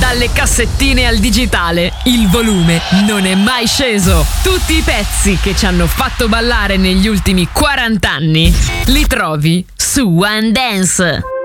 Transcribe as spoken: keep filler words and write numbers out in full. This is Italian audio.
Dalle cassettine al digitale, il volume non è mai sceso. Tutti i pezzi che ci hanno fatto ballare negli ultimi quaranta anni li trovi su One Dance.